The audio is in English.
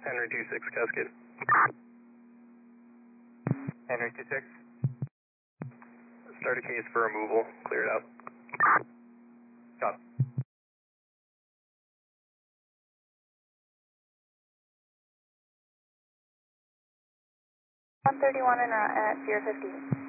Henry 26 Cascade. Henry 26. Start a case for removal. Clear it out. Stop. 131 en route at Sierra 50.